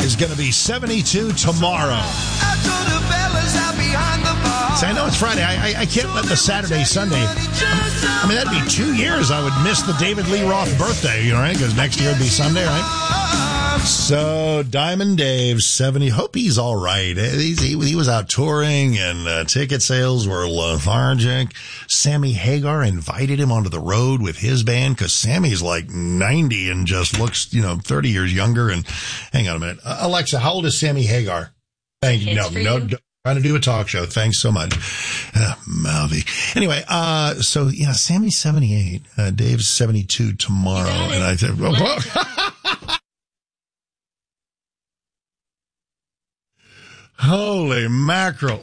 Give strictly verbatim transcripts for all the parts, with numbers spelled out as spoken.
is going to be seventy-two tomorrow. So I know it's Friday. I, I, I can't let the Saturday, Sunday. I mean, that'd be two years. I would miss the David Lee Roth birthday, you know, right? Because next year would be Sunday, right? So Diamond Dave, seventy. Hope he's all right. He's, he, he was out touring, and uh, ticket sales were lethargic. Sammy Hagar invited him onto the road with his band because Sammy's like ninety and just looks, you know, thirty years younger. And hang on a minute, uh, Alexa, how old is Sammy Hagar? Thank you. No, no. no Trying to do a talk show. Thanks so much. Uh, mouthy. Anyway, uh, so yeah, Sammy's seventy-eight. Uh, Dave's seventy-two tomorrow. And I said, oh, holy mackerel.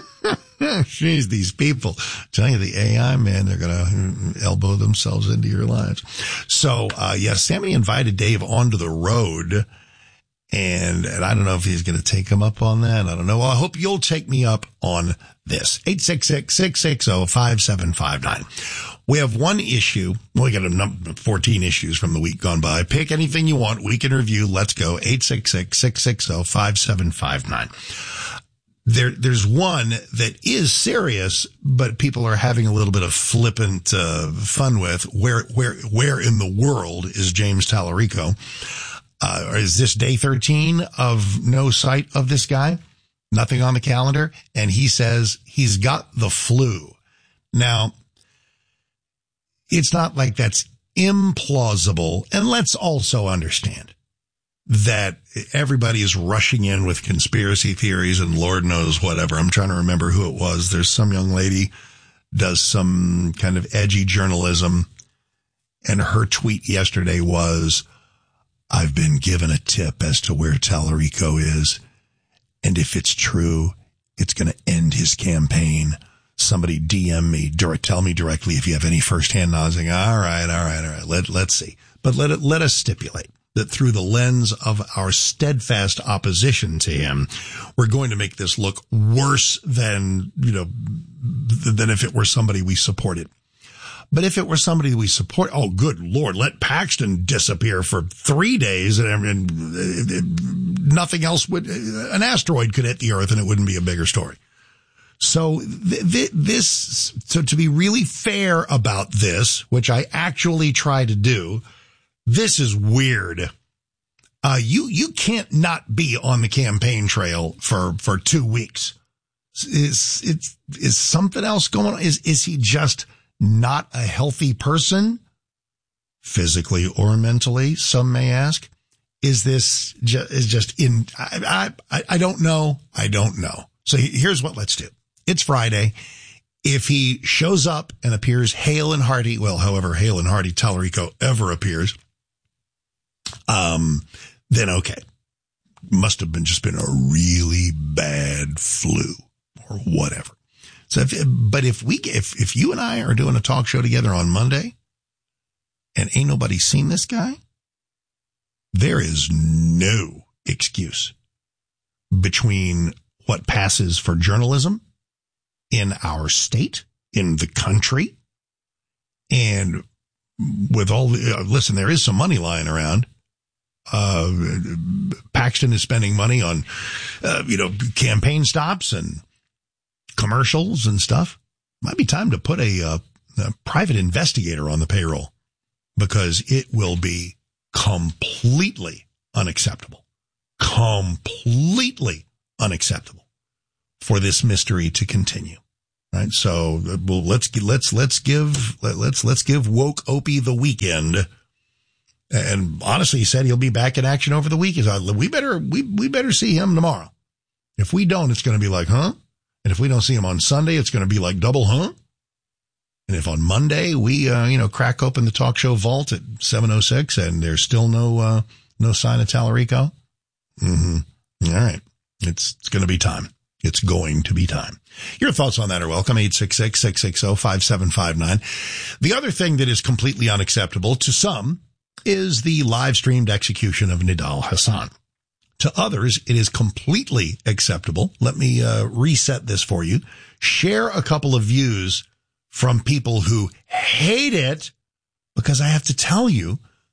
Jeez, these people. I tell you, the A I, man, they're going to elbow themselves into your lives. So, uh, yeah, Sammy invited Dave onto the road. And, and I don't know if he's going to take him up on that. I don't know. Well, I hope you'll take me up on this. eight six six, six six zero, five seven five nine. We have one issue. Well, we got a number, fourteen issues from the week gone by. Pick anything you want. Week in review. Let's go. eight six six, six six zero, five seven five nine. There, there's one that is serious, but people are having a little bit of flippant, uh, fun with. Where, where, where in the world is James Tallarico? Uh, or is this day thirteen of no sight of this guy? Nothing on the calendar. And he says he's got the flu. Now, it's not like that's implausible. And let's also understand that everybody is rushing in with conspiracy theories and Lord knows whatever. I'm trying to remember who it was. There's some young lady does some kind of edgy journalism. And her tweet yesterday was, I've been given a tip as to where Tallarico is, and if it's true, it's going to end his campaign. Somebody D M me, tell me directly if you have any firsthand knowledge. All right, all right, all right. Let, let's see. But let it, let us stipulate that through the lens of our steadfast opposition to him, we're going to make this look worse than, you know, than if it were somebody we supported. But if it were somebody we support, oh, good Lord, let Paxton disappear for three days and, and nothing else would, an asteroid could hit the earth and it wouldn't be a bigger story. So th- th- this, so to be really fair about this, which I actually try to do, this is weird. Uh, you, you can't not be on the campaign trail for, for two weeks. Is, it's, is something else going on? Is, is he just not a healthy person, physically or mentally, some may ask? Is this ju- is just in, I, I, I don't know. I don't know. So here's what let's do. It's Friday. If he shows up and appears hale and hearty, well, however hale and hearty Tallarico ever appears, um, then okay. Must have been just been a really bad flu or whatever. So, if, but if we, if, if you and I are doing a talk show together on Monday and ain't nobody seen this guy, there is no excuse between what passes for journalism in our state, in the country, and with all the, uh, listen, there is some money lying around. Uh, Paxton is spending money on, uh, you know, campaign stops and commercials and stuff. Might be time to put a, uh, a private investigator on the payroll because it will be completely unacceptable, completely unacceptable for this mystery to continue. Right. So well, let's, let's, let's give, let, let's, let's give woke Opie the weekend. And honestly, he said he'll be back in action over the weekend. We better, we, we better see him tomorrow. If we don't, it's going to be like, huh? And if we don't see him on Sunday, it's going to be like double, huh? And if on Monday we, uh, you know, crack open the talk show vault at seven oh six and there's still no, uh, no sign of Tallarico. Mm-hmm. All right. It's, it's going to be time. It's going to be time. Your thoughts on that are welcome. eight six six, six six zero, five seven five nine. The other thing that is completely unacceptable to some is the live streamed execution of Nidal Hasan. To others, it is completely acceptable. Let me uh, reset this for you. Share a couple of views from people who hate it, because I have to tell you,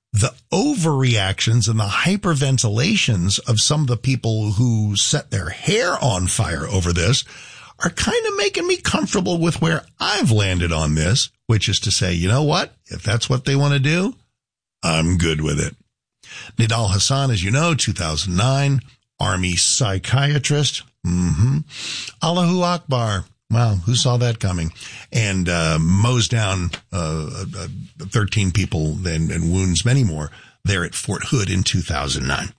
the overreactions and the hyperventilations of some of the people who set their hair on fire over this are kind of making me comfortable with where I've landed on this, which is to say, you know what? If that's what they want to do, I'm good with it. Nidal Hasan, as you know, two thousand nine, Army psychiatrist. Mm-hmm. Allahu Akbar. Wow, who saw that coming? And uh, mows down uh, uh, thirteen people and, and wounds many more there at Fort Hood in two thousand nine.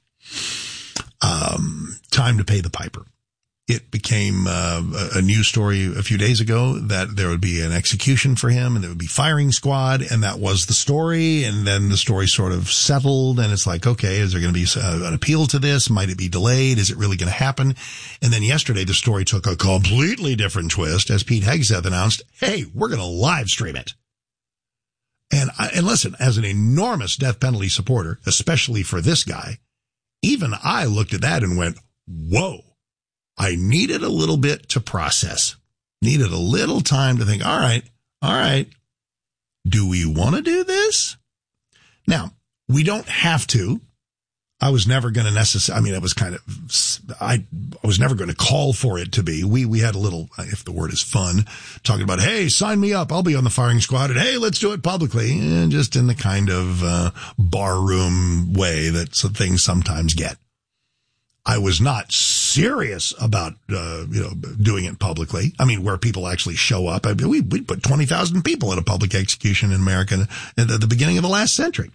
Um, time to pay the piper. It became uh, a news story a few days ago that there would be an execution for him and there would be firing squad, and that was the story. And then the story sort of settled, and it's like, okay, is there going to be an appeal to this? Might it be delayed? Is it really going to happen? And then yesterday, the story took a completely different twist as Pete Hegseth announced, hey, we're going to live stream it. And, I, and listen, as an enormous death penalty supporter, especially for this guy, even I looked at that and went, whoa. I needed a little bit to process, needed a little time to think, all right, all right, do we want to do this? Now, we don't have to. I was never going to necessarily, I mean, it was kind of, I, I was never going to call for it to be. We, we had a little, if the word is fun, talking about, hey, sign me up. I'll be on the firing squad, and hey, let's do it publicly. And just in the kind of uh, barroom way that some things sometimes get. I was not serious about, uh, you know, doing it publicly. I mean, where people actually show up. I mean, we, we put twenty thousand people at a public execution in America at the beginning of the last century.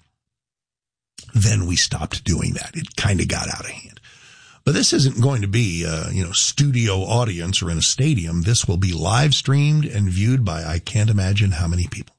Then we stopped doing that. It kind of got out of hand. But this isn't going to be, uh, you know, studio audience or in a stadium. This will be live streamed and viewed by I can't imagine how many people.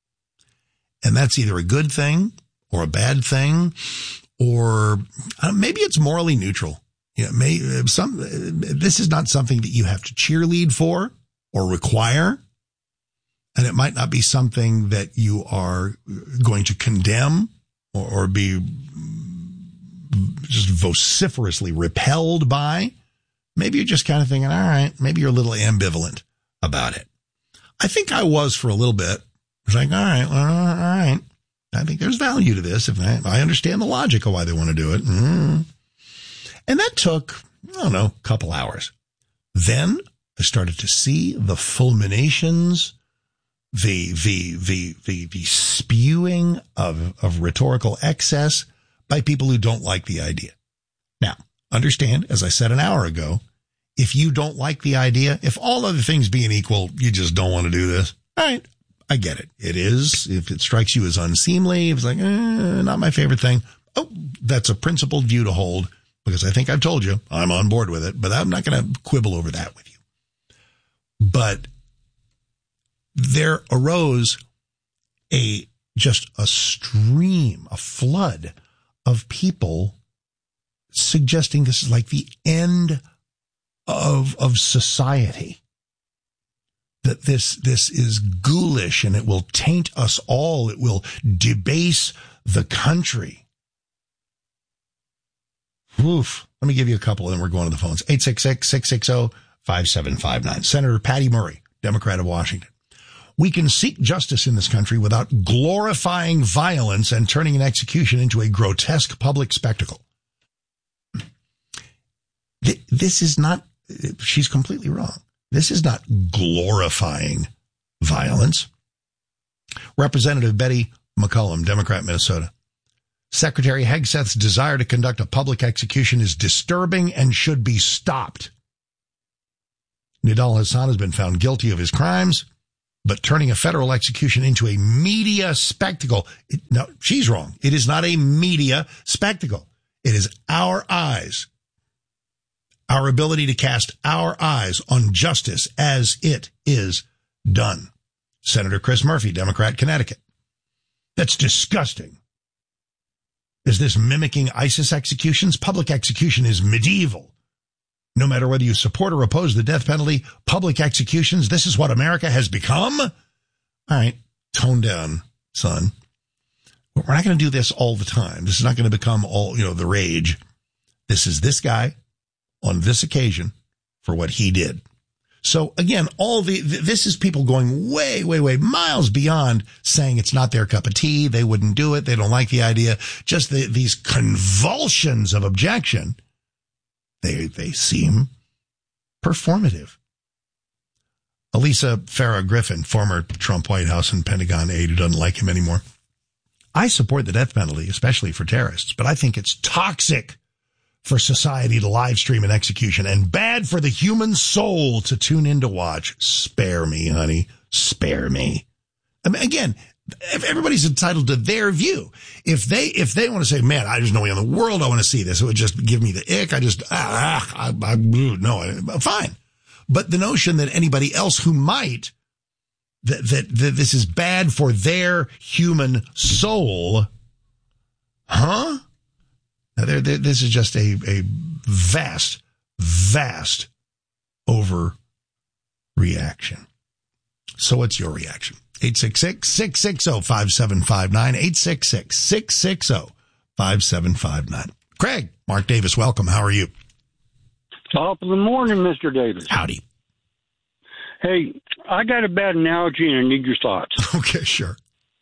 And that's either a good thing or a bad thing. Or uh, maybe it's morally neutral. You know, may, some, this is not something that you have to cheerlead for or require. And it might not be something that you are going to condemn or, or be just vociferously repelled by. Maybe you're just kind of thinking, all right, maybe you're a little ambivalent about it. I think I was for a little bit. It's like, all right, well, all right. I think there's value to this. If I, I understand the logic of why they want to do it. Mm. And that took, I don't know, a couple hours. Then I started to see the fulminations, the, the, the, the, the spewing of, of rhetorical excess by people who don't like the idea. Now, understand, as I said an hour ago, if you don't like the idea, if all other things being equal, you just don't want to do this. All right. I get it. It is. If it strikes you as unseemly, if it's like, eh, not my favorite thing. Oh, that's a principled view to hold because I think I've told you I'm on board with it, but I'm not going to quibble over that with you. But there arose a, just a stream, a flood of people suggesting this is like the end of, of society. That this, this is ghoulish and it will taint us all. It will debase the country. Oof. Let me give you a couple and then we're going to the phones. eight six six, six six zero, five seven five nine. Senator Patty Murray, Democrat of Washington. We can seek justice in this country without glorifying violence and turning an execution into a grotesque public spectacle. This is not, she's completely wrong. This is not glorifying violence. Representative Betty McCollum, Democrat, Minnesota. Secretary Hegseth's desire to conduct a public execution is disturbing and should be stopped. Nidal Hasan has been found guilty of his crimes, but turning a federal execution into a media spectacle. It, no, she's wrong. It is not a media spectacle. It is our eyes. Our ability to cast our eyes on justice as it is done. Senator Chris Murphy, Democrat, Connecticut. That's disgusting. Is this mimicking ISIS executions? Public execution is medieval. No matter whether you support or oppose the death penalty, public executions, this is what America has become? All right, tone down, son. We're not going to do this all the time. This is not going to become all, you know, the rage. This is this guy on this occasion for what he did. So again, all the, this is people going way, way, way miles beyond saying it's not their cup of tea. They wouldn't do it. They don't like the idea. Just the, these convulsions of objection. They, they seem performative. Elisa Farah Griffin, former Trump White House and Pentagon aide who doesn't like him anymore. I support the death penalty, especially for terrorists, but I think it's toxic for society to live stream an execution and bad for the human soul to tune in to watch. Spare me, honey. Spare me. I mean, again, everybody's entitled to their view. If they, if they want to say, man, I just no way in the world I want to see this, it would just give me the ick. I just, ah, I, I, no, fine. But the notion that anybody else who might, that, that, that this is bad for their human soul, huh? Now, there, there, this is just a, a vast, vast overreaction. So what's your reaction? eight six six, six six zero, five seven five nine, eight six six, six six zero, five seven five nine. Craig, Mark Davis, welcome. How are you? Top of the morning, Mister Davis. Howdy. Hey, I got a bad analogy and I need your thoughts. Okay, sure.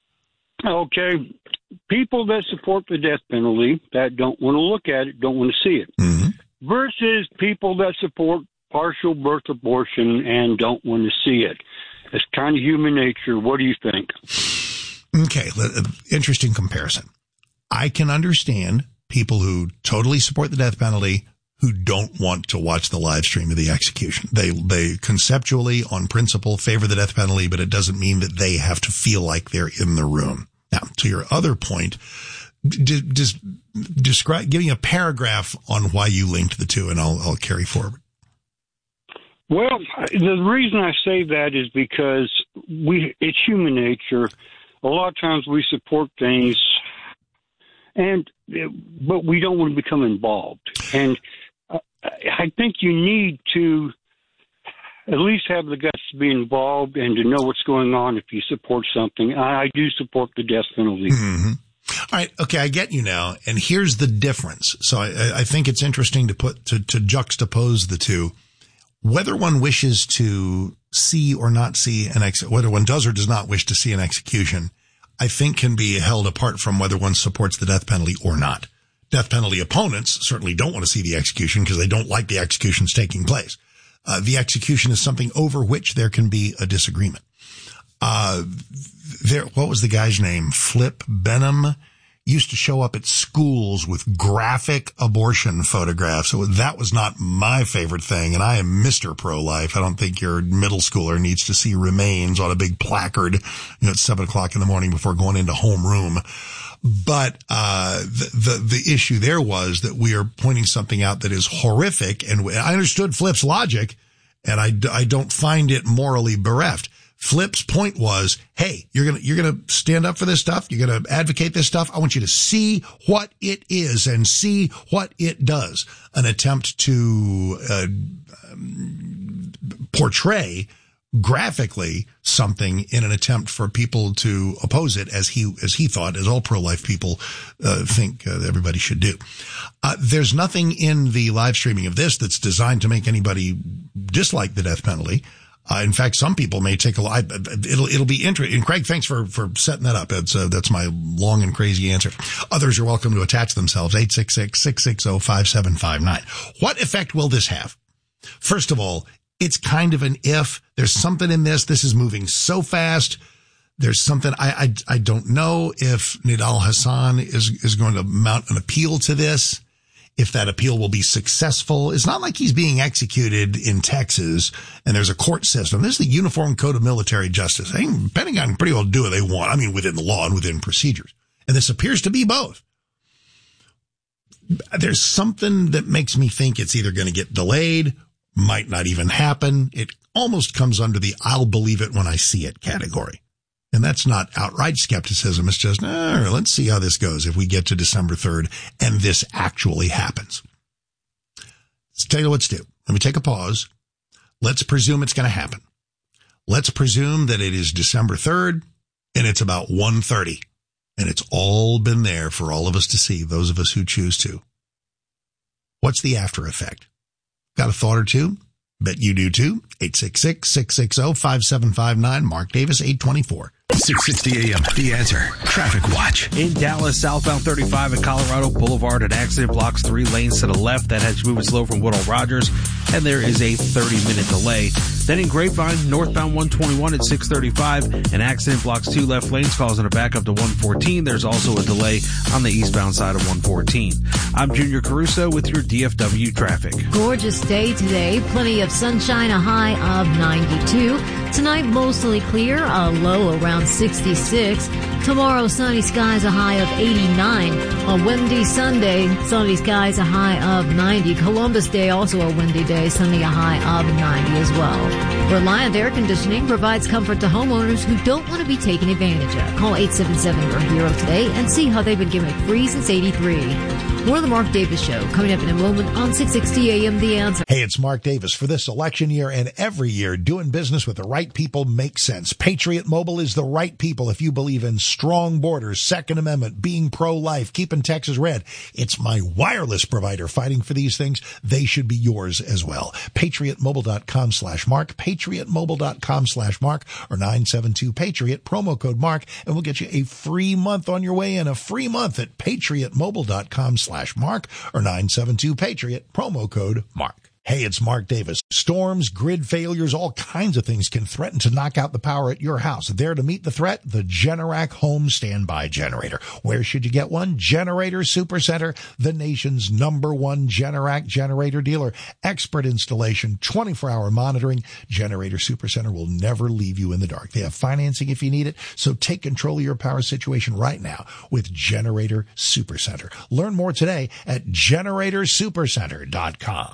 Okay. People that support the death penalty, that don't want to look at it, don't want to see it, mm-hmm. versus people that support partial birth abortion and don't want to see it. It's kind of human nature. What do you think? Okay, interesting comparison. I can understand people who totally support the death penalty who don't want to watch the live stream of the execution. They they conceptually, on principle, favor the death penalty, but it doesn't mean that they have to feel like they're in the room. Now, to your other point, d- just describe, give me a paragraph on why you linked the two, and I'll, I'll carry forward. Well, the reason I say that is because we it's human nature. A lot of times we support things, and but we don't want to become involved. And I think you need to at least have the guts to be involved and to know what's going on if you support something. I do support the death penalty. Mm-hmm. All right. Okay. I get you now. And here's the difference. So I, I think it's interesting to put, to, to juxtapose the two. Whether one wishes to see or not see an ex, whether one does or does not wish to see an execution, I think can be held apart from whether one supports the death penalty or not. Death penalty opponents certainly don't want to see the execution because they don't like the executions taking place. Uh, the execution is something over which there can be a disagreement. Uh, there, what was the guy's name? Flip Benham used to show up at schools with graphic abortion photographs. So that was not my favorite thing. And I am Mister Pro-Life. I don't think your middle schooler needs to see remains on a big placard, you know, at seven o'clock in the morning before going into homeroom. But, uh, the, the, the issue there was that we are pointing something out that is horrific. And I understood Flip's logic, and I, I don't find it morally bereft. Flip's point was, hey, you're going to, you're going to stand up for this stuff. You're going to advocate this stuff. I want you to see what it is and see what it does. An attempt to, uh, um, portray graphically something in an attempt for people to oppose it, as he as he thought, as all pro-life people uh, think uh, everybody should do. Uh, there's nothing in the live streaming of this that's designed to make anybody dislike the death penalty. Uh, in fact, some people may take a lot. It'll it'll be interesting. And Craig, thanks for for setting that up. That's uh, that's my long and crazy answer. Others are welcome to attach themselves. eight six six, six six zero, five seven five nine. What effect will this have? First of all, it's kind of an if. There's something in this. This is moving so fast. There's something. I, I, I don't know if Nidal Hasan is, is going to mount an appeal to this. If that appeal will be successful. It's not like he's being executed in Texas and there's a court system. This is the Uniform Code of Military Justice. I think Pentagon can pretty well do what they want. I mean, within the law and within procedures. And this appears to be both. There's something that makes me think it's either going to get delayed, might not even happen. It almost comes under the I'll believe it when I see it category. And that's not outright skepticism. It's just, eh, let's see how this goes if we get to December third and this actually happens. Let's tell you what to do. Let me take a pause. Let's presume it's going to happen. Let's presume that it is December third and it's about one thirty. And it's all been there for all of us to see, those of us who choose to. What's the after effect? Got a thought or two? Bet you do too. eight six six, six six zero, five seven five nine. Mark Davis, eight twenty-four. six sixty A M, The Answer. Traffic Watch. In Dallas, southbound thirty-five at Colorado Boulevard, an accident blocks three lanes to the left. That has you moving slow from Woodall Rogers, and there is a thirty-minute delay. Then in Grapevine, northbound one twenty-one at six thirty-five, an accident blocks two left lanes, causing a backup to one fourteen. There's also a delay on the eastbound side of one fourteen. I'm Junior Caruso with your D F W traffic. Gorgeous day today. Plenty of sunshine, a high of ninety-two. Tonight, mostly clear, a low around sixty-six. Tomorrow, sunny skies, a high of eighty-nine. A windy Sunday, sunny skies, a high of ninety. Columbus Day, also a windy day, sunny, a high of ninety as well. Reliant Air Conditioning provides comfort to homeowners who don't want to be taken advantage of. Call eight seven seven, your hero today and see how they've been giving it free since eighty-three. More of the Mark Davis Show coming up in a moment on six sixty A M The Answer. Hey, it's Mark Davis. For this election year and every year, doing business with the right people makes sense. Patriot Mobile is the right people if you believe in strong borders, Second Amendment, being pro-life, keeping Texas red. It's my wireless provider fighting for these things. They should be yours as well. PatriotMobile.com slash Mark, PatriotMobile.com slash Mark, or nine seven two Patriot, promo code Mark, and we'll get you a free month on your way in. A free month at PatriotMobile.com slash Mark or nine seven two Patriot, promo code Mark. Hey, it's Mark Davis. Storms, grid failures, all kinds of things can threaten to knock out the power at your house. There to meet the threat, the Generac Home Standby Generator. Where should you get one? Generator Supercenter, the nation's number one Generac generator dealer. Expert installation, twenty-four hour monitoring. Generator Supercenter will never leave you in the dark. They have financing if you need it, so take control of your power situation right now with Generator Supercenter. Learn more today at generator supercenter dot com.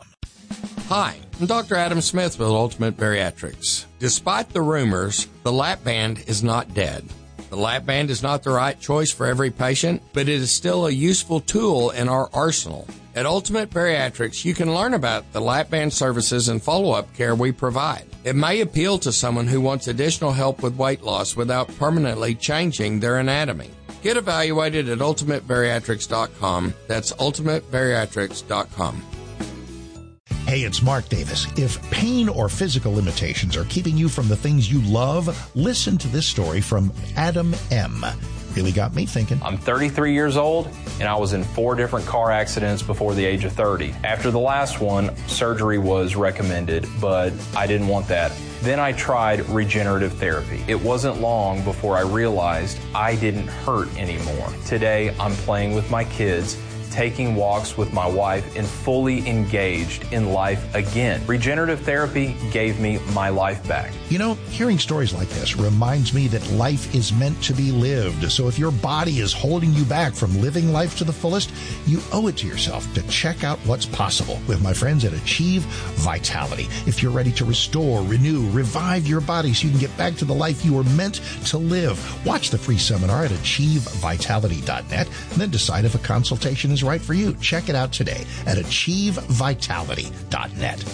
Hi, I'm Doctor Adam Smith with Ultimate Bariatrics. Despite the rumors, the lap band is not dead. The lap band is not the right choice for every patient, but it is still a useful tool in our arsenal. At Ultimate Bariatrics, you can learn about the lap band services and follow-up care we provide. It may appeal to someone who wants additional help with weight loss without permanently changing their anatomy. Get evaluated at ultimate bariatrics dot com. That's ultimate bariatrics dot com. Hey, it's Mark Davis. If pain or physical limitations are keeping you from the things you love, listen to this story from Adam M. Really got me thinking. I'm thirty-three years old, and I was in four different car accidents before the age of thirty. After the last one, surgery was recommended, but I didn't want that. Then I tried regenerative therapy. It wasn't long before I realized I didn't hurt anymore. Today, I'm playing with my kids, taking walks with my wife, and fully engaged in life again. Regenerative therapy gave me my life back. You know, hearing stories like this reminds me that life is meant to be lived. So if your body is holding you back from living life to the fullest, you owe it to yourself to check out what's possible with my friends at Achieve Vitality. If you're ready to restore, renew, revive your body so you can get back to the life you were meant to live, watch the free seminar at achieve vitality dot net and then decide if a consultation is right for you. Check it out today at achieve vitality dot net.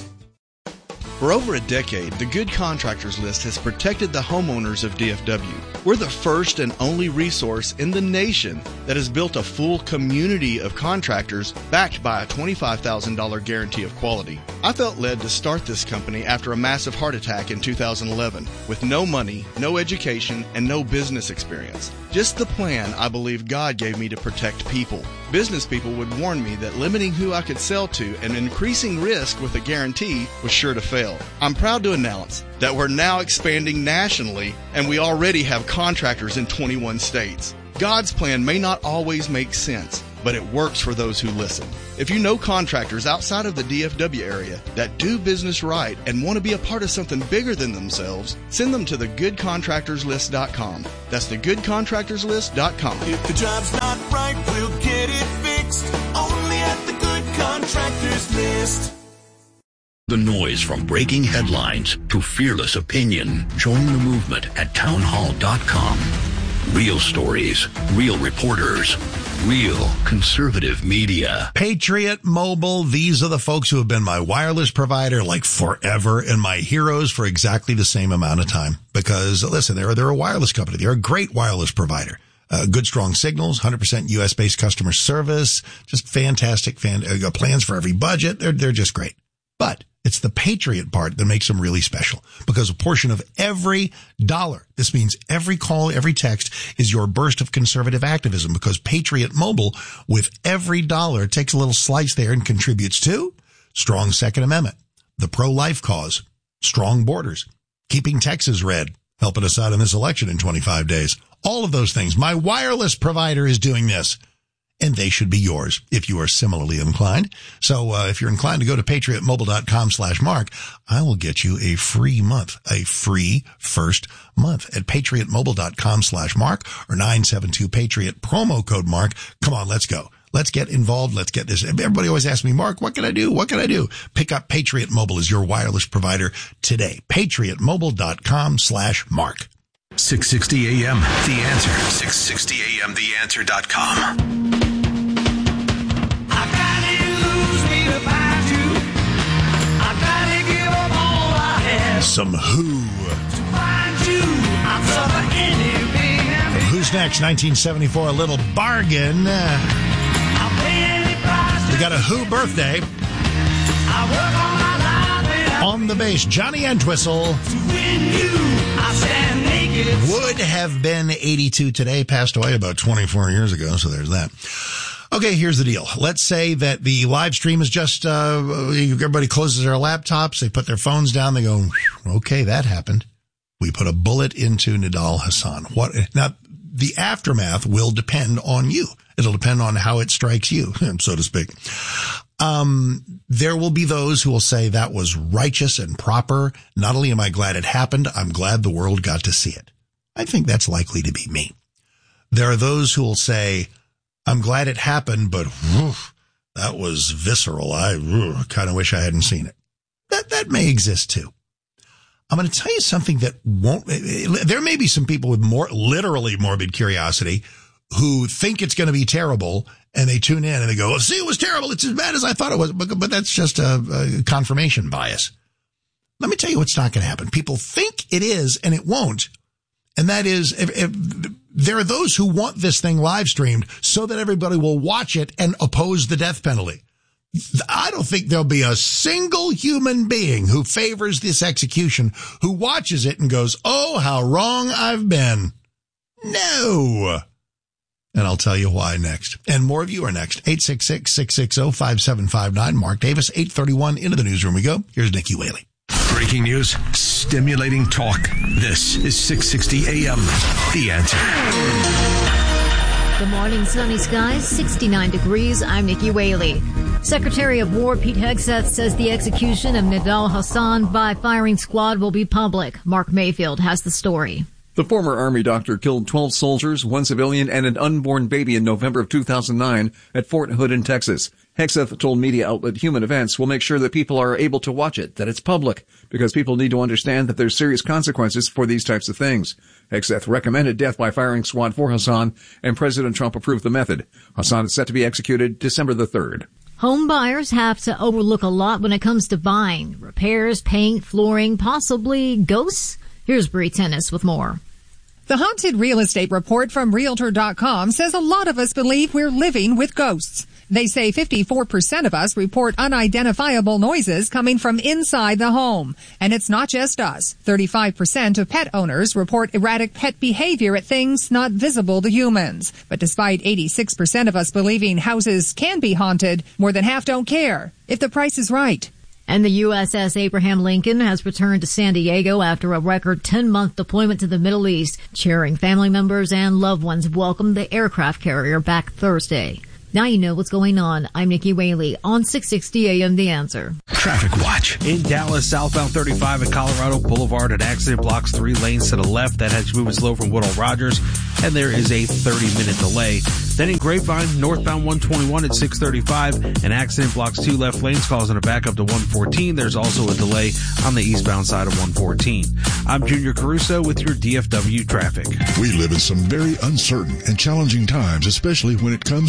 For over a decade, the Good Contractors List has protected the homeowners of D F W. We're the first and only resource in the nation that has built a full community of contractors backed by a twenty-five thousand dollars guarantee of quality. I felt led to start this company after a massive heart attack in two thousand eleven with no money, no education, and no business experience. Just the plan I believe God gave me to protect people. Business people would warn me that limiting who I could sell to and increasing risk with a guarantee was sure to fail. I'm proud to announce that we're now expanding nationally, and we already have contractors in twenty-one states. God's plan may not always make sense, but it works for those who listen. If you know contractors outside of the D F W area that do business right and want to be a part of something bigger than themselves, send them to the good contractors list dot com. That's the good contractors list dot com. If the job's not right, we'll get it fixed. Only at the Good Contractors List. The noise from breaking headlines to fearless opinion. Join the movement at town hall dot com. Real stories, real reporters, real conservative media. Patriot Mobile, these are the folks who have been my wireless provider like forever and my heroes for exactly the same amount of time. Because, listen, they're, they're a wireless company. They're a great wireless provider. Uh, good, strong signals, one hundred percent U S-based customer service, just fantastic fan, uh, plans for every budget. They're, they're just great. But It's the Patriot part that makes them really special, because a portion of every dollar, this means every call, every text, is your burst of conservative activism, because Patriot Mobile, with every dollar, takes a little slice there and contributes to strong Second Amendment, the pro-life cause, strong borders, keeping Texas red, helping us out in this election in twenty-five days. All of those things. My wireless provider is doing this, and they should be yours if you are similarly inclined. So uh, if you're inclined to go to patriotmobile.com slash Mark, I will get you a free month, a free first month at patriotmobile.com slash Mark or nine seven two Patriot, promo code Mark. Come on, let's go. Let's get involved. Let's get this. Everybody always asks me, Mark, what can I do? What can I do? Pick up Patriot Mobile as your wireless provider today. patriotmobile.com slash Mark. six sixty A M, The Answer. six sixty A M the answer dot com. Some Who. From Who's Next, nineteen seventy-four, A Little Bargain. We got a Who birthday. On the bass, Johnny Entwistle. Would have been eighty-two today, passed away about twenty-four years ago, so there's that. Okay, here's the deal. Let's say that the live stream is just, uh, everybody closes their laptops, they put their phones down, they go, okay, that happened. We put a bullet into Nidal Hasan. What, now, the aftermath will depend on you. It'll depend on how it strikes you, so to speak. Um, there will be those who will say that was righteous and proper. Not only am I glad it happened, I'm glad the world got to see it. I think that's likely to be me. There are those who will say, I'm glad it happened, but whew, that was visceral. I kind of wish I hadn't seen it. That, that may exist too. I'm going to tell you something that won't, there may be some people with more, literally morbid curiosity who think it's going to be terrible, and they tune in and they go, well, see, it was terrible. It's as bad as I thought it was. But, but that's just a, a confirmation bias. Let me tell you what's not going to happen. People think it is, and it won't. And that is, if, if there are those who want this thing live streamed so that everybody will watch it and oppose the death penalty. I don't think there'll be a single human being who favors this execution who watches it and goes, oh, how wrong I've been. No. And I'll tell you why next. And more of you are next. eight six six, six six zero, five seven five nine. Mark Davis, eight thirty-one. Into the newsroom we go. Here's Nikki Whaley. Breaking news, stimulating talk. This is six sixty A M, The Answer. Good morning, sunny skies, sixty-nine degrees. I'm Nikki Whaley. Secretary of War Pete Hegseth says the execution of Nidal Hasan by firing squad will be public. Mark Mayfield has the story. The former Army doctor killed twelve soldiers, one civilian, and an unborn baby in November of two thousand nine at Fort Hood in Texas. Hegseth told media outlet Human Events will make sure that people are able to watch it, that it's public, because people need to understand that there's serious consequences for these types of things. Hegseth recommended death by firing squad for Hasan, and President Trump approved the method. Hasan is set to be executed December the third. Home buyers have to overlook a lot when it comes to buying. Repairs, paint, flooring, possibly ghosts. Here's Bree Tennis with more. The Haunted Real Estate Report from Realtor dot com says a lot of us believe we're living with ghosts. They say fifty-four percent of us report unidentifiable noises coming from inside the home. And it's not just us. thirty-five percent of pet owners report erratic pet behavior at things not visible to humans. But despite eighty-six percent of us believing houses can be haunted, more than half don't care if the price is right. And the U S S Abraham Lincoln has returned to San Diego after a record ten-month deployment to the Middle East. Cheering family members and loved ones welcomed the aircraft carrier back Thursday. Now you know what's going on. I'm Nikki Whaley on six sixty A M The Answer. Traffic Watch. In Dallas, southbound thirty-five at Colorado Boulevard, an accident blocks three lanes to the left. That has moving slow from Woodall Rogers, and there is a thirty-minute delay. Then in Grapevine, northbound one twenty-one at six thirty-five, an accident blocks two left lanes, causing a backup to one fourteen. There's also a delay on the eastbound side of one fourteen. I'm Junior Caruso with your D F W traffic. We live in some very uncertain and challenging times, especially when it comes to planning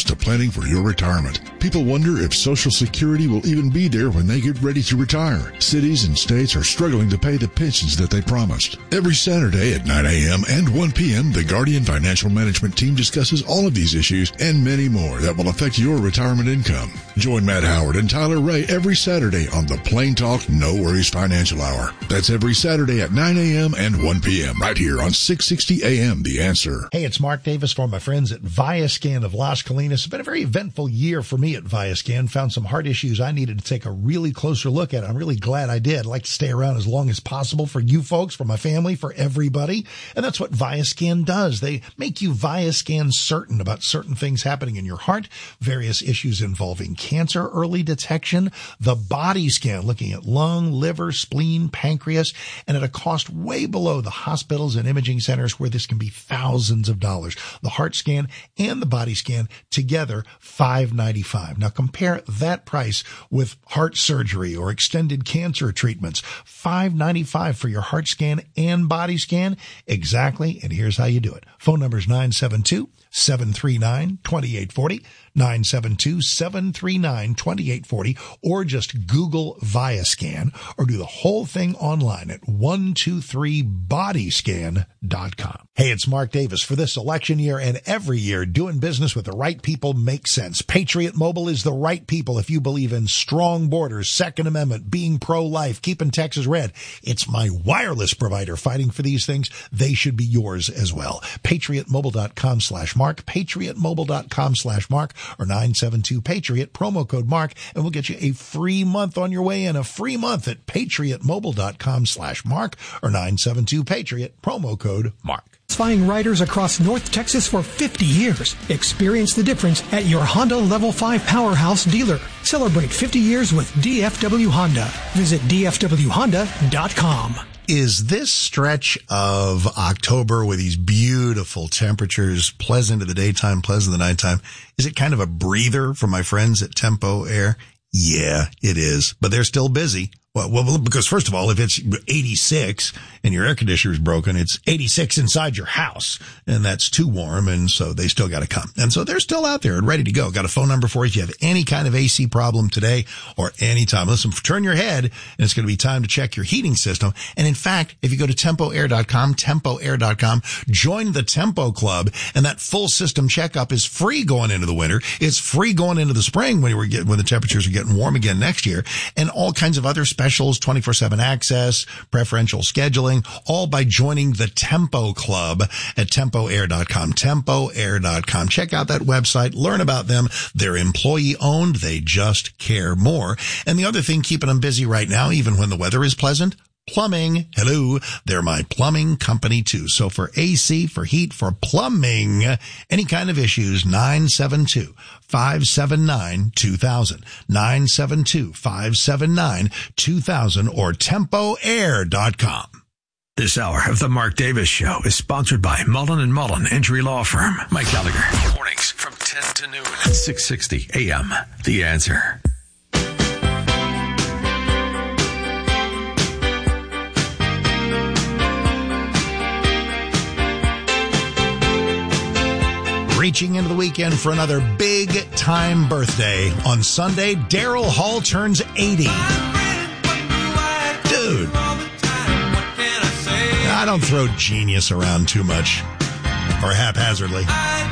planning for your retirement. People wonder if Social Security will even be there when they get ready to retire. Cities and states are struggling to pay the pensions that they promised. Every Saturday at nine a.m. and one p.m., the Guardian Financial Management team discusses all of these issues and many more that will affect your retirement income. Join Matt Howard and Tyler Ray every Saturday on the Plain Talk No Worries Financial Hour. That's every Saturday at nine a.m. and one p.m. right here on six sixty A M The Answer. Hey, it's Mark Davis for my friends at Viascan of Las Colinas. It's been a very eventful year for me at Viascan. Found some heart issues I needed to take a really closer look at. I'm really glad I did. I'd like to stay around as long as possible for you folks, for my family, for everybody. And that's what Viascan does. They make you Viascan certain about certain things happening in your heart, various issues involving cancer, early detection, the body scan looking at lung, liver, spleen, pancreas, and at a cost way below the hospitals and imaging centers where this can be thousands of dollars. The heart scan and the body scan together, five dollars and ninety-five cents. Now compare that price with heart surgery or extended cancer treatments. five dollars and ninety-five cents for your heart scan and body scan. Exactly. And here's how you do it. Phone number is nine seven two, seven three nine, two eight four zero, nine seven two, seven three nine, two eight four zero, or just Google Viascan, or do the whole thing online at one two three body scan dot com. Hey, it's Mark Davis. For this election year and every year, doing business with the right people makes sense. Patriot Mobile is the right people if you believe in strong borders, Second Amendment, being pro-life, keeping Texas red. It's my wireless provider fighting for these things. They should be yours as well. patriot mobile dot com slash Mark, patriot mobile dot com slash Mark, or nine seven two Patriot, promo code Mark, and we'll get you a free month on your way in, a free month at patriot mobile dot com slash Mark, or nine seven two Patriot, promo code Mark. Satisfying riders across North Texas for fifty years. Experience the difference at your Honda Level five Powerhouse dealer. Celebrate fifty years with D F W Honda. Visit d f w honda dot com. Is this stretch of October with these beautiful temperatures, pleasant in the daytime, pleasant in the nighttime, is it kind of a breather for my friends at Tempo Air? Yeah, it is. But they're still busy. Well, well, because first of all, if it's eighty-six and your air conditioner is broken, it's eighty-six inside your house, and that's too warm, and so they still got to come. And so they're still out there and ready to go. Got a phone number for you if you have any kind of A C problem today or anytime. Listen, turn your head, and it's going to be time to check your heating system. And in fact, if you go to tempo air dot com, tempo air dot com, join the Tempo Club, and that full system checkup is free going into the winter. It's free going into the spring when we're getting, when the temperatures are getting warm again next year, and all kinds of other specials, twenty-four seven access, preferential scheduling, all by joining the Tempo Club at tempo air dot com, tempo air dot com. Check out that website, learn about them. They're employee owned. They just care more. And the other thing keeping them busy right now, even when the weather is pleasant, plumbing. Hello. They're my plumbing company too. So for A C, for heat, for plumbing, any kind of issues, nine seven two, five seven nine, two thousand, nine seven two, five seven nine, two thousand, or tempo air dot com. This hour of the Mark Davis Show is sponsored by Mullen and Mullen Injury Law Firm. Mike Gallagher. Mornings from ten to noon at six sixty A M. The Answer. Reaching into the weekend for another big-time birthday. On Sunday, Daryl Hall turns eighty. Dude. I don't throw genius around too much. Or haphazardly.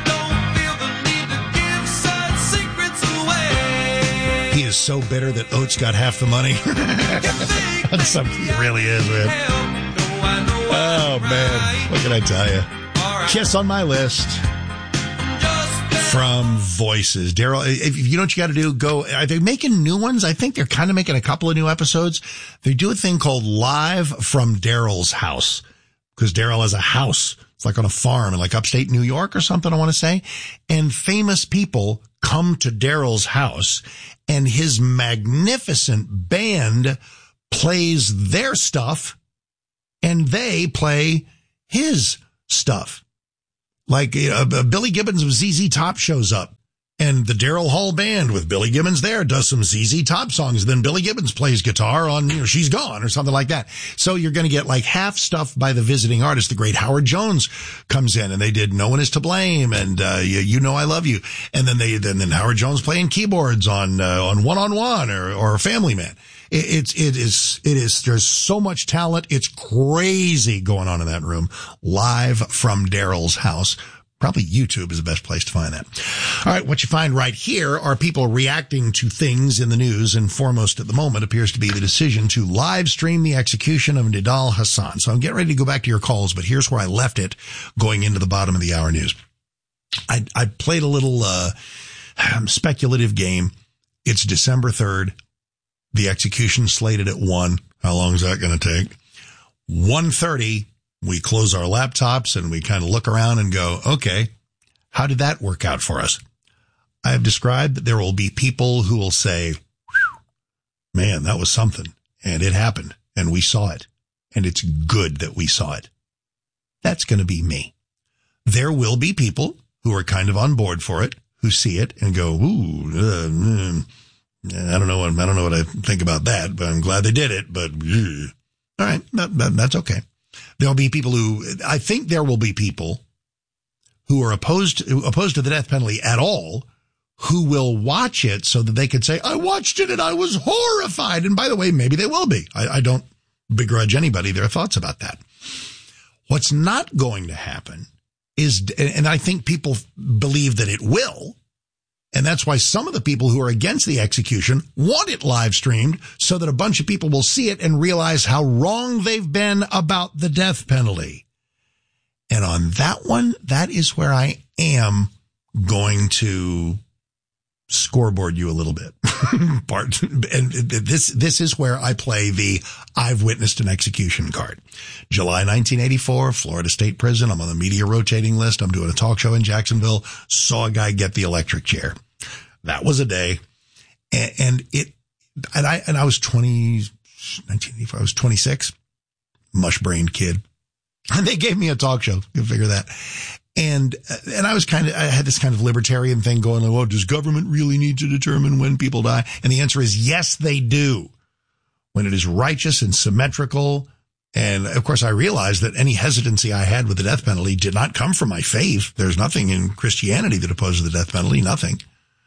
He is so bitter that Oates got half the money. That's something he really is, man. Oh, man. What can I tell you? Kiss on my list. From Voices. Daryl, if you know what you got to do, go. Are they making new ones? I think they're kind of making a couple of new episodes. They do a thing called Live from Daryl's House, because Daryl has a house. It's like on a farm in like upstate New York or something, I want to say. And famous people come to Daryl's house, and his magnificent band plays their stuff, and they play his stuff. Like uh, Billy Gibbons of Z Z Top shows up And the Daryl Hall Band with Billy Gibbons there does some Z Z Top songs. Then Billy Gibbons plays guitar on, you know, She's Gone or something like that. So you're going to get like half stuff by the visiting artist. The great Howard Jones comes in and they did No One Is to Blame and, uh, you, you Know I Love You. And then they, then, then Howard Jones playing keyboards on, uh, on One on One or, or Family Man. It, it's, it is, it is, there's so much talent. It's crazy going on in that room live from Daryl's house. Probably YouTube is the best place to find that. All right, what you find right here are people reacting to things in the news, and foremost at the moment appears to be the decision to live stream the execution of Nidal Hasan. So I'm getting ready to go back to your calls, but here's where I left it going into the bottom of the hour news. I, I played a little uh speculative game. It's December third. The execution slated at one. How long is that going to take? one thirty. We close our laptops and we kind of look around and go, okay, how did that work out for us? I have described that there will be people who will say, man, that was something. And it happened. And we saw it. And it's good that we saw it. That's going to be me. There will be people who are kind of on board for it, who see it and go, ooh, uh, mm, I don't know what, I don't know what I think about that, but I'm glad they did it. But ugh. All right, that, that, that's okay. There'll be people who, I think there will be people who are opposed, opposed to the death penalty at all, who will watch it so that they could say, I watched it and I was horrified. And by the way, maybe they will be. I, I don't begrudge anybody their thoughts about that. What's not going to happen is, and I think people believe that it will, and that's why some of the people who are against the execution want it live streamed so that a bunch of people will see it and realize how wrong they've been about the death penalty. And on that one, that is where I am going to scoreboard you a little bit. Part, and this, this is where I play the I've witnessed an execution card. July nineteen eighty-four, Florida State Prison. I'm on the media rotating list. I'm doing a talk show in Jacksonville. Saw a guy get the electric chair. That was a day. And, and it, and I, and I was twenty, nineteen eighty-four, I was twenty-six, mush-brained kid. And they gave me a talk show. You can figure that. And, and I was kind of, I had this kind of libertarian thing going on. Well, does government really need to determine when people die? And the answer is yes, they do. When it is righteous and symmetrical. And of course, I realized that any hesitancy I had with the death penalty did not come from my faith. There's nothing in Christianity that opposes the death penalty, nothing.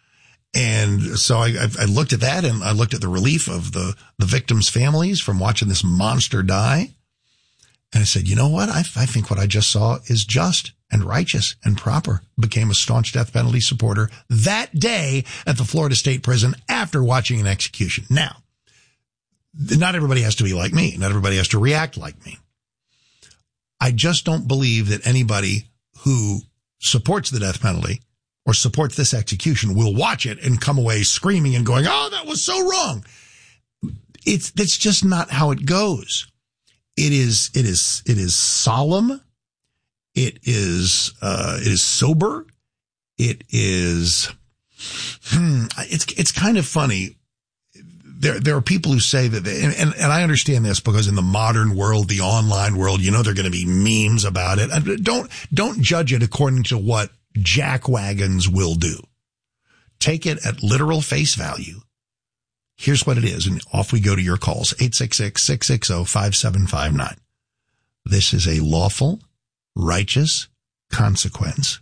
And so I, I looked at that and I looked at the relief of the, the victims' families from watching this monster die. And I said, you know what? I, I think what I just saw is just and righteous and proper. Became a staunch death penalty supporter that day at the Florida State Prison after watching an execution. Now, not everybody has to be like me. Not everybody has to react like me. I just don't believe that anybody who supports the death penalty or supports this execution will watch it and come away screaming and going, oh, that was so wrong. It's, that's just not how it goes. It is, it is, it is solemn. It is, uh, it is sober. It is, hmm, it's, it's kind of funny. There, there are people who say that, they, and, and, and I understand this because in the modern world, the online world, you know, there are going to be memes about it. Don't, don't judge it according to what jackwagons will do. Take it at literal face value. Here's what it is. And off we go to your calls. eight six six, six six zero, five seven five nine. This is a lawful, righteous consequence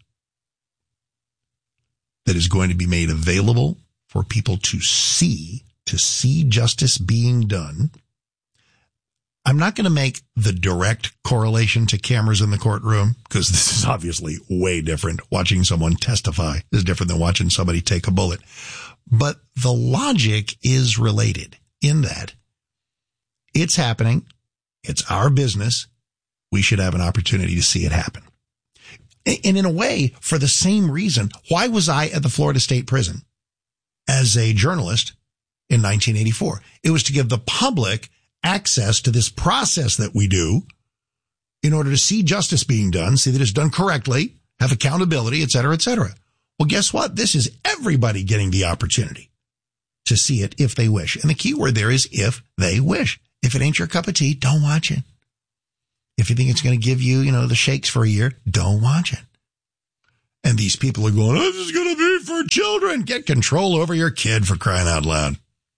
that is going to be made available for people to see, to see justice being done. I'm not going to make the direct correlation to cameras in the courtroom because this is obviously way different. Watching someone testify is different than watching somebody take a bullet. But the logic is related in that it's happening. It's our business. We should have an opportunity to see it happen. And in a way, for the same reason, why was I at the Florida State Prison as a journalist in nineteen eighty-four? It was to give the public access to this process that we do in order to see justice being done, see that it's done correctly, have accountability, et cetera, et cetera. Well, guess what? This is everybody getting the opportunity to see it if they wish. And the key word there is if they wish. If it ain't your cup of tea, don't watch it. If you think it's going to give you, you know, the shakes for a year, don't watch it. And these people are going, oh, this is going to be for children. Get control over your kid, for crying out loud.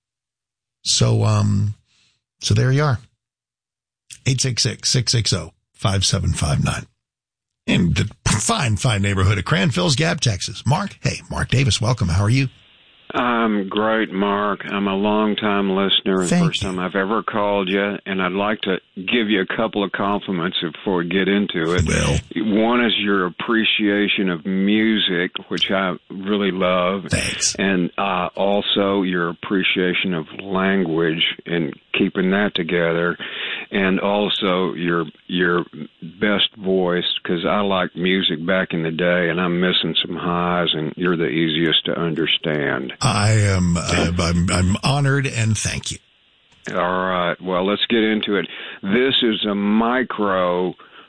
So, um, so there you are. eight six six, six six zero, five seven five nine. In the fine, fine neighborhood of Cranfills Gap, Texas. Mark, hey, Mark Davis, welcome. How are you? I'm great, Mark. I'm a long-time listener, and Thank first you. time I've ever called you, and I'd like to give you a couple of compliments before we get into it. Well. One is your appreciation of music, which I really love. Thanks. And uh, also your appreciation of language and keeping that together. And also your your best voice, because I liked music back in the day, and I'm missing some highs, and you're the easiest to understand. I am, uh, I'm, I'm honored, and thank you. All right. Well, let's get into it. This is a micro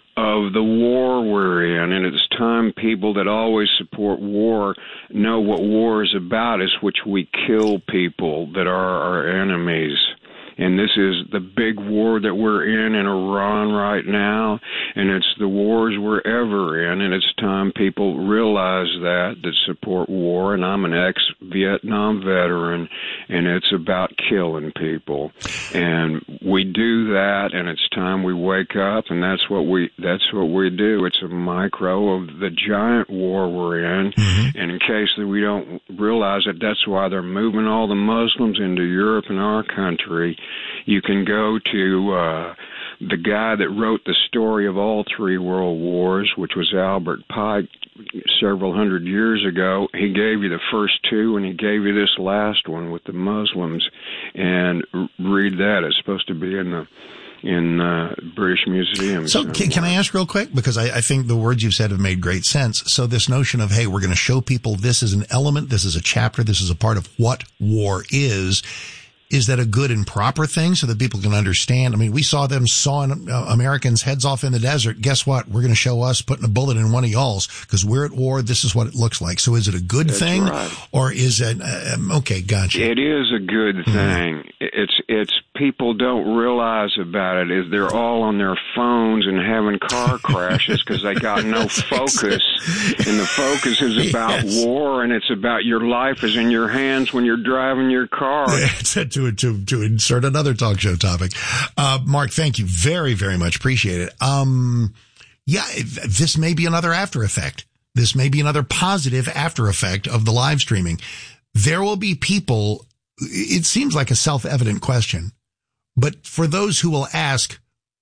of the war we're in, and it's time people that always support war know what war is about, is which we kill people that are our enemies. And this is the big war that we're in in Iran right now, and it's the wars we're ever in, and it's time people realize that, that support war. And I'm an ex-Vietnam veteran, and it's about killing people. And we do that, and it's time we wake up, and that's what we that's what we do. It's a micro of the giant war we're in, mm-hmm. and in case that we don't realize it, that's why they're moving all the Muslims into Europe and our country. You can go to uh, the guy that wrote the story of all three world wars, which was Albert Pike, several hundred years ago. He gave you the first two, and he gave you this last one with the Muslims. And read that. It's supposed to be in the in uh, British Museum. So can, can I ask real quick? Because I, I think the words you've said have made great sense. So this notion of, hey, we're going to show people this is an element, this is a chapter, this is a part of what war is. Is that a good and proper thing so that people can understand? I mean, we saw them sawing uh, Americans' heads off in the desert. Guess what? We're going to show us putting a bullet in one of y'all's because we're at war. This is what it looks like. So is it a good That's thing? Right. Or is it, uh, okay, gotcha. It is a good thing. Mm-hmm. It's, it's, people don't realize about it is they're all on their phones and having car crashes because they got no focus. And the focus is about yes. war, and it's about your life is in your hands when you're driving your car. It's to, to, to insert another talk show topic. Uh, Mark, thank you very, very much. Appreciate it. Um, yeah, this may be another after effect. This may be another positive after effect of the live streaming. There will be people, it seems like a self-evident question, but for those who will ask,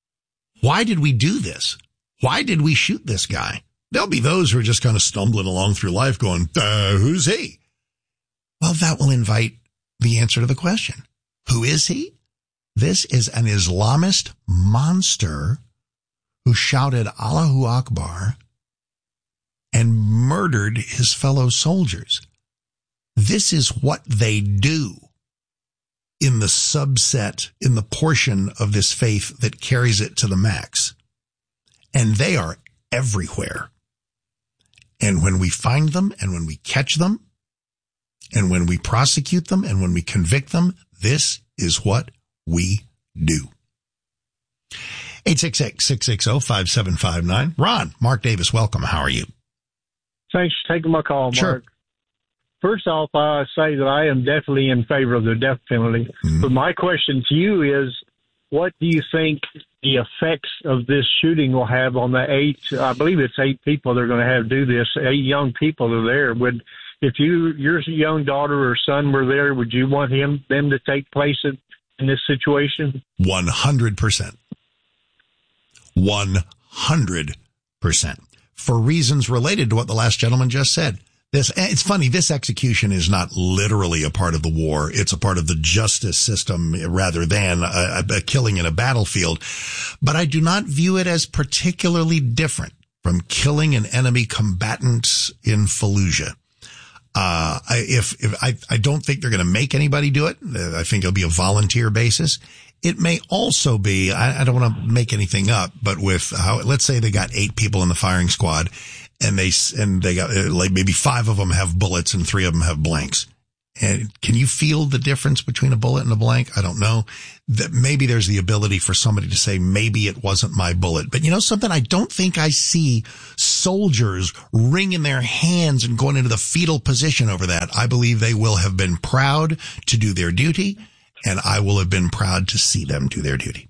why did we do this? Why did we shoot this guy? There'll be those who are just kind of stumbling along through life going, uh, who's he? Well, that will invite the answer to the question. Who is he? This is an Islamist monster who shouted Allahu Akbar and murdered his fellow soldiers. This is what they do in the subset, in the portion of this faith that carries it to the max. And they are everywhere. And when we find them, and when we catch them, and when we prosecute them, and when we convict them, this is what we do. eight six six, six six zero, five seven five nine. Ron, Mark Davis, welcome. How are you? Thanks for taking my call, Mark. Sure. First off, I say that I am definitely in favor of the death penalty. Mm-hmm. But my question to you is, what do you think the effects of this shooting will have on the eight, I believe it's eight people they're going to have do this, eight young people are there. Would, if you, your young daughter or son were there, would you want him, them to take place in, in this situation? one hundred percent. one hundred percent. For reasons related to what the last gentleman just said. This, it's funny, this execution is not literally a part of the war. It's a part of the justice system rather than a, a killing in a battlefield. But I do not view it as particularly different from killing an enemy combatant in Fallujah. Uh, I, if, if I, I don't think they're going to make anybody do it. I think it'll be a volunteer basis. It may also be, I, I don't want to make anything up, but with how, let's say they got eight people in the firing squad and they, and they got like maybe five of them have bullets and three of them have blanks. And can you feel the difference between a bullet and a blank? I don't know. That maybe there's the ability for somebody to say, maybe it wasn't my bullet. But you know something? I don't think I see soldiers wringing their hands and going into the fetal position over that. I believe they will have been proud to do their duty, and I will have been proud to see them do their duty.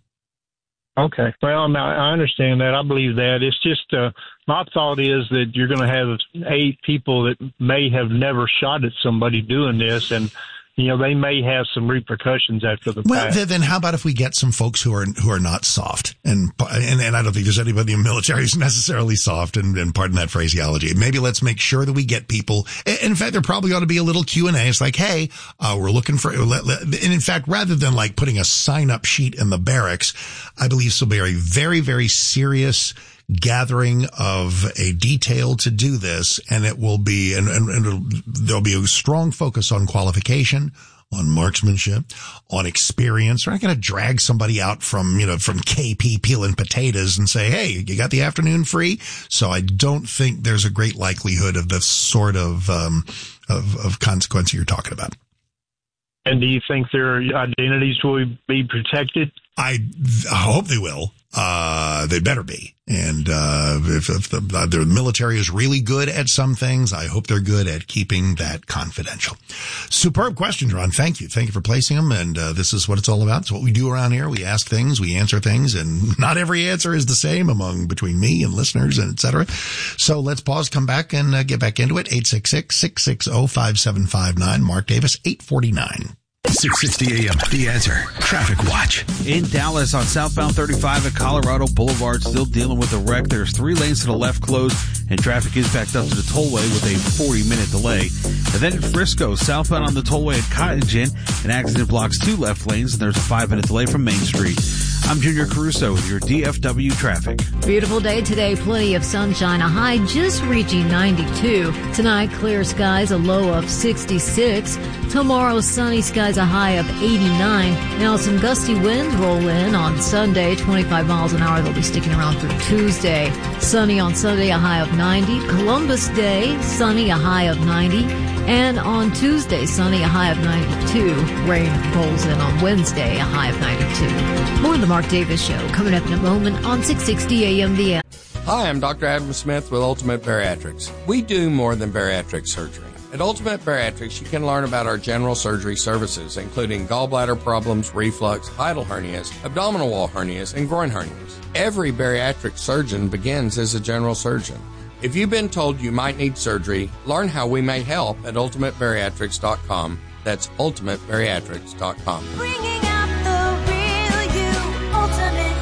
Okay. Well, now I understand that. I believe that. It's just, uh, my thought is that you're going to have eight people that may have never shot at somebody doing this, and, you know, they may have some repercussions after the well, fact. Well, then how about if we get some folks who are who are not soft? And and, and I don't think there's anybody in the military who's necessarily soft, and, and pardon that phraseology. Maybe let's make sure that we get people. In fact, there probably ought to be a little Q and A. It's like, hey, uh, we're looking for, and in fact, rather than like putting a sign-up sheet in the barracks, I believe this will be a very, very serious gathering of a detail to do this, and it will be, and, and, and there'll be a strong focus on qualification, on marksmanship, on experience. We're not going to drag somebody out from, you know, from K P peeling potatoes and say, hey, you got the afternoon free? So I don't think there's a great likelihood of the sort of, um, of, of consequence you're talking about. And do you think their identities will be protected? I, I hope they will. Uh, they better be. And, uh, if, if the, the military is really good at some things, I hope they're good at keeping that confidential. Superb questions, Ron. Thank you. Thank you for placing them. And, uh, this is what it's all about. It's what we do around here. We ask things, we answer things, and not every answer is the same among, between me and listeners and et cetera. So let's pause, come back and uh, get back into it. eight six six, six six zero, five seven five nine. Mark Davis, eight forty-nine. six sixty A M, The Answer. Traffic Watch. In Dallas on southbound thirty-five at Colorado Boulevard, still dealing with a wreck. There's three lanes to the left closed, and traffic is backed up to the tollway with a forty minute delay. And then in Frisco, southbound on the tollway at Cotton Gin, an accident blocks two left lanes, and there's a five minute delay from Main Street. I'm Junior Caruso with your D F W traffic. Beautiful day today. Plenty of sunshine. A high just reaching ninety-two. Tonight, clear skies, a low of sixty-six. Tomorrow, sunny skies, a high of eighty-nine. Now, some gusty winds roll in on Sunday, twenty-five miles an hour. They'll be sticking around through Tuesday. Sunny on Sunday, a high of ninety. Columbus Day, sunny, a high of ninety. And on Tuesday, sunny, a high of ninety-two. Rain rolls in on Wednesday, a high of ninety-two. More of the Mark Davis Show coming up in a moment on six sixty A M The Answer. Hi, I'm Doctor Adam Smith with Ultimate Bariatrics. We do more than bariatric surgery. At Ultimate Bariatrics, you can learn about our general surgery services, including gallbladder problems, reflux, hiatal hernias, abdominal wall hernias, and groin hernias. Every bariatric surgeon begins as a general surgeon. If you've been told you might need surgery, learn how we may help at ultimate bariatrics dot com. That's ultimate bariatrics dot com. Bringing out the real you, Ultimate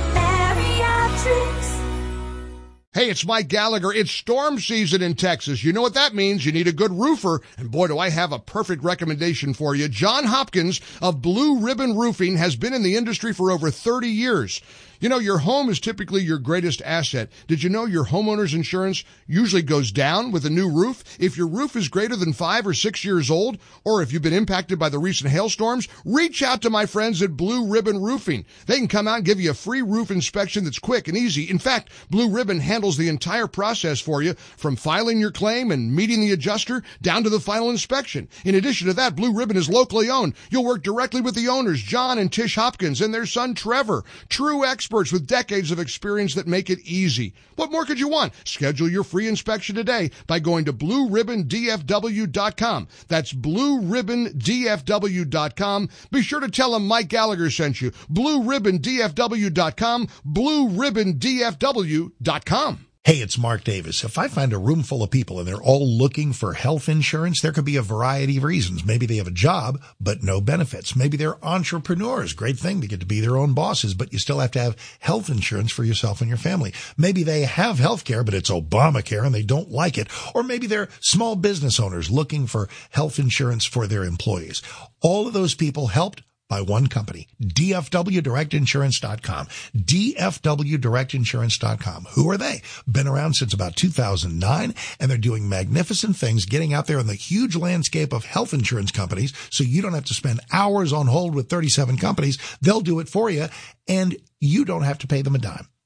Bariatrics. Hey, it's Mike Gallagher. It's storm season in Texas. You know what that means. You need a good roofer. And boy, do I have a perfect recommendation for you. John Hopkins of Blue Ribbon Roofing has been in the industry for over thirty years. You know, your home is typically your greatest asset. Did you know your homeowner's insurance usually goes down with a new roof? If your roof is greater than five or six years old, or if you've been impacted by the recent hailstorms, reach out to my friends at Blue Ribbon Roofing. They can come out and give you a free roof inspection that's quick and easy. In fact, Blue Ribbon handles the entire process for you, from filing your claim and meeting the adjuster down to the final inspection. In addition to that, Blue Ribbon is locally owned. You'll work directly with the owners, John and Tish Hopkins, and their son Trevor. True experts with decades of experience that make it easy. What more could you want? Schedule your free inspection today by going to blue ribbon d f w dot com. That's blue ribbon d f w dot com. Be sure to tell them Mike Gallagher sent you. blue ribbon d f w dot com. blue ribbon d f w dot com. Hey, it's Mark Davis. If I find a room full of people and they're all looking for health insurance, there could be a variety of reasons. Maybe they have a job, but no benefits. Maybe they're entrepreneurs. Great thing to get to be their own bosses, but you still have to have health insurance for yourself and your family. Maybe they have health care, but it's Obamacare and they don't like it. Or maybe they're small business owners looking for health insurance for their employees. All of those people helped by one company, D F W Direct Insurance dot com. D F W Direct Insurance dot com. Who are they? Been around since about two thousand nine, and they're doing magnificent things, getting out there in the huge landscape of health insurance companies, so you don't have to spend hours on hold with thirty-seven companies. They'll do it for you, and you don't have to pay them a dime.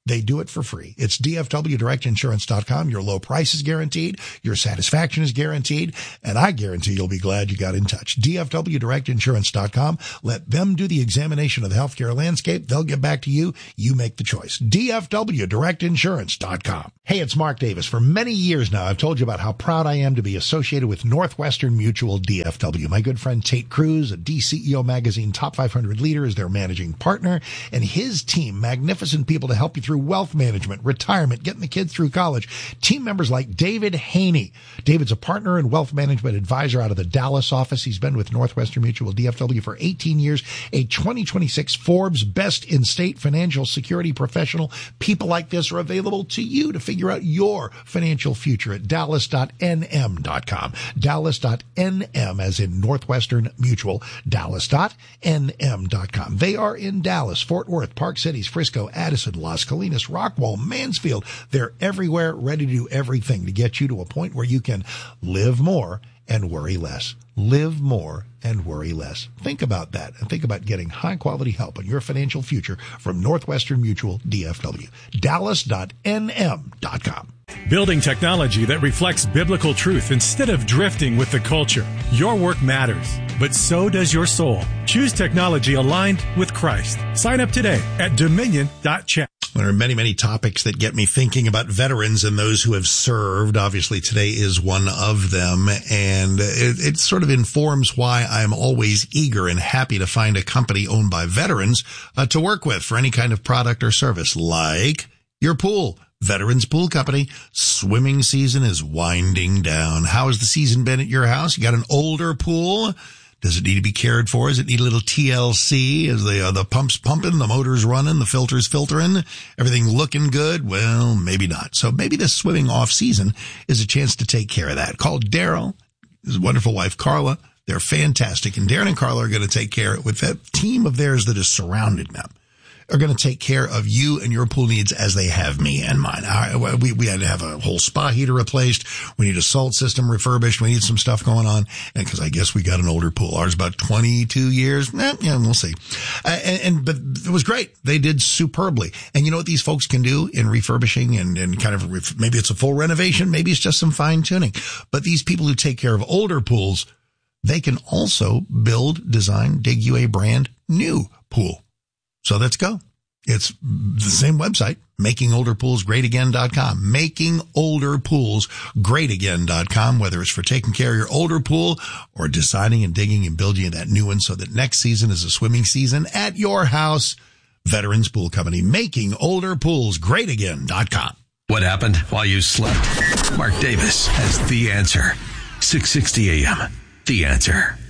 They do it for free. It's D F W direct insurance dot com. Your low price is guaranteed. Your satisfaction is guaranteed. And I guarantee you'll be glad you got in touch. D F W direct insurance dot com. Let them do the examination of the healthcare landscape. They'll get back to you. You make the choice. D F W direct insurance dot com. Hey, it's Mark Davis. For many years now, I've told you about how proud I am to be associated with Northwestern Mutual D F W. My good friend Tate Cruz, a D C E O Magazine Top five hundred leader, is their managing partner, and his team, magnificent people to help you through wealth management, retirement, getting the kids through college. Team members like David Haney. David's a partner and wealth management advisor out of the Dallas office. He's been with Northwestern Mutual D F W for eighteen years, a twenty twenty-six Forbes Best in State Financial Security Professional. People like this are available to you to figure out your financial future at dallas dot n m dot com. dallas dot n m as in Northwestern Mutual. dallas dot n m dot com. They are in Dallas, Fort Worth, Park Cities, Frisco, Addison, Las Colinas, Rockwall, Mansfield. They're everywhere, ready to do everything to get you to a point where you can live more and worry less. Live more and worry less. Think about that, and think about getting high quality help on your financial future from Northwestern Mutual D F W. dallas dot n m dot com. Building technology that reflects biblical truth instead of drifting with the culture. Your work matters, but so does your soul. Choose technology aligned with Christ. Sign up today at dominion dot chat. There are many, many topics that get me thinking about veterans and those who have served. Obviously, today is one of them, and it, it sort of informs why I'm always eager and happy to find a company owned by veterans uh, to work with for any kind of product or service, like your pool. Veterans Pool Company. Swimming season is winding down. How has the season been at your house? You got an older pool? Does it need to be cared for? Does it need a little T L C? Is the, uh, the pumps pumping, the motors running, the filters filtering, everything looking good? Well, maybe not. So maybe this swimming off season is a chance to take care of that. Call Daryl, his wonderful wife, Carla. They're fantastic. And Darren and Carla are going to take care with that team of theirs that is surrounding them. Are going to take care of you and your pool needs as they have me and mine. I, we, we had to have a whole spa heater replaced. We need a salt system refurbished. We need some stuff going on. And cause I guess we got an older pool. Ours about twenty-two years. Eh, yeah, we'll see. Uh, and, and, but it was great. They did superbly. And you know what these folks can do in refurbishing and, and kind of, ref- maybe it's a full renovation. Maybe it's just some fine tuning. But these people who take care of older pools, they can also build, design, dig you a brand new pool. So let's go. It's the same website, making older pools great again dot com. making older pools great again dot com, whether it's for taking care of your older pool or designing and digging and building that new one so that next season is a swimming season at your house. Veterans Pool Company, making older pools great again dot com. What happened while you slept? Mark Davis has the answer. six sixty A M. The Answer.